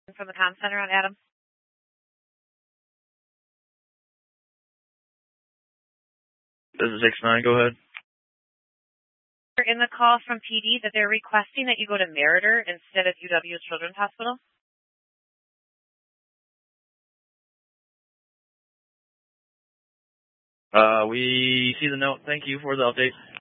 From the comm center on Adam. This is 6-9, go ahead. In the call from PD that they're requesting that you go to Meritor instead of UW Children's Hospital. We see the note. Thank you for the update.